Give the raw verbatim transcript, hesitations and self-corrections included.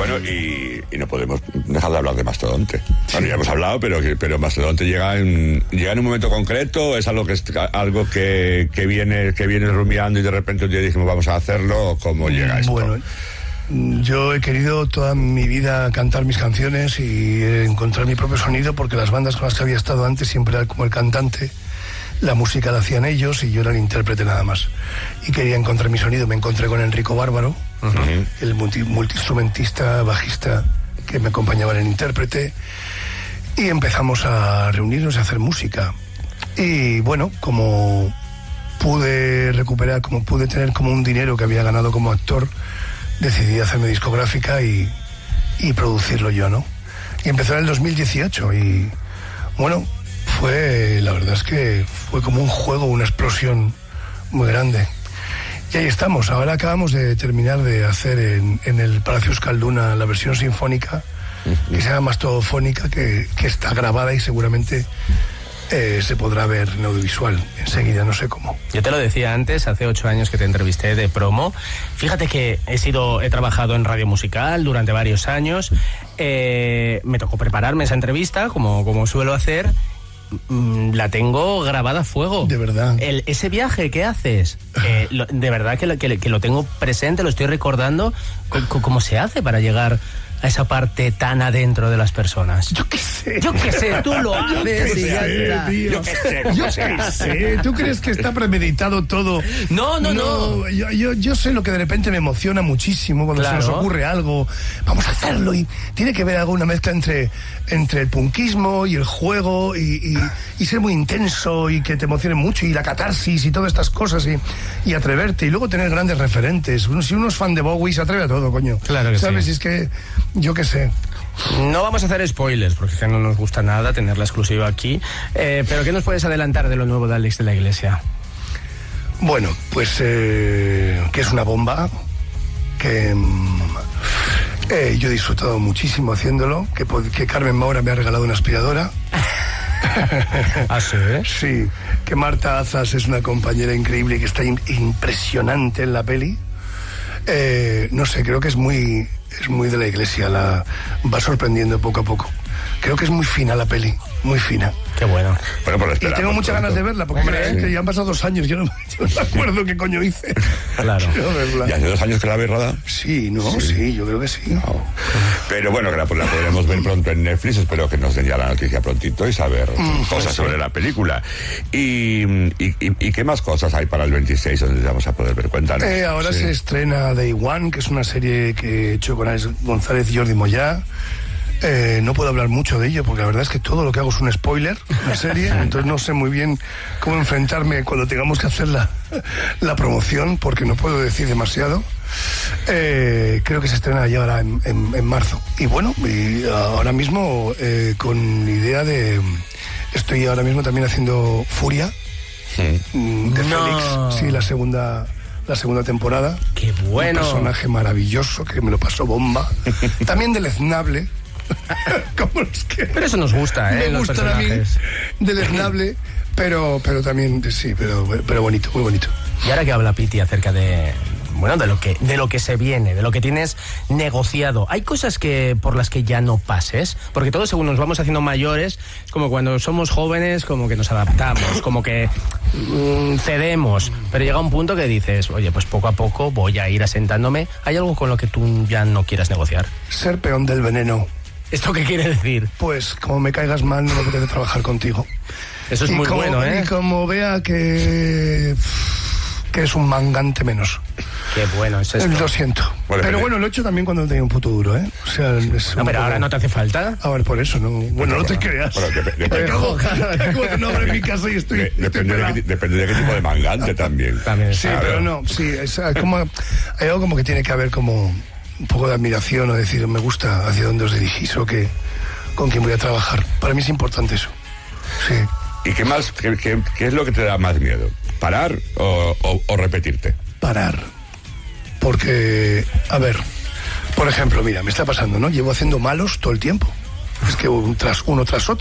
Bueno, y, y no podemos dejar de hablar de Mastodonte. Bueno, ya hemos hablado, pero, pero Mastodonte llega en, llega en un momento concreto, es algo que es algo que, que viene que viene rumiando y de repente un día dijimos vamos a hacerlo. ¿Cómo llega esto? Bueno, yo he querido toda mi vida cantar mis canciones y encontrar mi propio sonido, porque las bandas con las que había estado antes siempre era como el cantante, la música la hacían ellos y yo era el intérprete nada más. Y quería encontrar mi sonido. Me encontré con Enrico Bárbaro, uh-huh. el multi, multiinstrumentista, bajista que me acompañaba en el intérprete, y empezamos a reunirnos y a hacer música. Y bueno, como pude recuperar, como pude tener como un dinero que había ganado como actor, decidí hacerme discográfica y, y producirlo yo, ¿no? Y empezó en el dos mil dieciocho y bueno, fue, la verdad es que fue como un juego, una explosión muy grande. Y ahí estamos. Ahora acabamos de terminar de hacer en, en el Palacio Euskalduna la versión sinfónica, que se llama Mastodofónica, que, que está grabada y seguramente eh, se podrá ver en audiovisual enseguida, no sé cómo. Yo te lo decía antes, hace ocho años que te entrevisté de promo. Fíjate que he sido, he trabajado en radio musical durante varios años. Eh, me tocó prepararme esa entrevista, como, como suelo hacer. La tengo grabada a fuego. De verdad. El, ese viaje que haces, eh, lo, de verdad que lo, que, que lo tengo presente, lo estoy recordando. ¿Cómo se hace para llegar a esa parte tan adentro de las personas? Yo qué sé. Yo qué sé, tú lo haces y ya está. Yo qué sé, yo qué sé. ¿Tú crees que está premeditado todo? No, no, no. no. Yo, yo, yo sé lo que de repente me emociona muchísimo cuando claro. se nos ocurre algo. Vamos a hacerlo, y tiene que ver alguna mezcla entre, entre el punkismo y el juego y, y, y ser muy intenso y que te emocione mucho y la catarsis y todas estas cosas y, y atreverte y luego tener grandes referentes. Uno, si uno es fan de Bowie se atreve a todo, coño. Claro que ¿sabes? sí. Y es que yo qué sé. No vamos a hacer spoilers porque es que no nos gusta nada tener la exclusiva aquí, eh, pero ¿qué nos puedes adelantar de lo nuevo de Alex de la Iglesia? Bueno, pues eh, que es una bomba, que eh, yo he disfrutado muchísimo haciéndolo, que, que Carmen Maura me ha regalado una aspiradora. ¿Ah, sí? Sí, que Marta Azas es una compañera increíble y que está in- impresionante en la peli. Eh, no sé, creo que es muy... es muy de la Iglesia, la va sorprendiendo poco a poco. Creo que es muy fina la peli, muy fina. Qué bueno. Bueno, pues y tengo muchas ganas de verla, porque Hombre, es que ya han pasado dos años, yo no, yo no me acuerdo qué coño hice. Claro. ¿Y hace dos años que la habéis rodado? Sí, no, sí, sí yo creo que sí. No. Pero bueno, que la, la podremos ver pronto en Netflix, espero que nos den ya la noticia prontito y saber mm, cosas sí. sobre la película. Y, y, y, ¿Y qué más cosas hay para el veintiséis donde vamos a poder ver? Cuéntanos. Eh, ahora sí. se estrena Day One, que es una serie que he hecho con Alex González y Jordi Moyá. Eh, no puedo hablar mucho de ello porque la verdad es que todo lo que hago es un spoiler, una serie, entonces no sé muy bien cómo enfrentarme cuando tengamos que hacer la, la promoción, porque no puedo decir demasiado. Eh, creo que se estrena ya ahora en, en, en marzo. Y bueno, y ahora mismo eh, con idea de... Estoy ahora mismo también haciendo Furia, sí. de no. Félix, sí, la segunda... la segunda temporada. ¡Qué bueno! Un personaje maravilloso que me lo pasó bomba. También deleznable. Como los que... Pero eso nos gusta, ¿eh? Me gustan a mí. Deleznable, pero, pero también, sí, pero, pero bonito, muy bonito. Y ahora que habla Piti acerca de... Bueno, de lo que de lo que se viene, de lo que tienes negociado. ¿Hay cosas que por las que ya no pases? Porque todos según nos vamos haciendo mayores, es como cuando somos jóvenes, como que nos adaptamos, como que mmm, cedemos. Pero llega un punto que dices, oye, pues poco a poco voy a ir asentándome. ¿Hay algo con lo que tú ya no quieras negociar? Ser peón del veneno. ¿Esto qué quiere decir? Pues como me caigas mal, no me apetece trabajar contigo. Eso es y muy como, bueno, ¿eh? Y como vea que... que es un mangante menos. Qué bueno es esto. Lo siento. Bueno, pero bueno, lo he hecho también cuando tenía un puto duro, ¿eh? O sea, es no, pero poco... ahora no te hace falta. A ver, por eso, no. Bueno, bueno no te creas. Bueno, dep- dep- acabo, acabo de no abrir mi casa y estoy. De- estoy depende, de qué, depende de qué tipo de mangante también. También. Sí, claro. pero no, sí. Es, como, hay algo como que tiene que haber como un poco de admiración o decir, me gusta hacia dónde os dirigís o que, con quién voy a trabajar. Para mí es importante eso. Sí. ¿Y qué más? ¿Qué, qué, qué es lo que te da más miedo? ¿Parar o, o, o repetirte? Parar. Porque, a ver, por ejemplo, mira, me está pasando, ¿no? Llevo haciendo malos todo el tiempo. Es que un tras uno tras otro.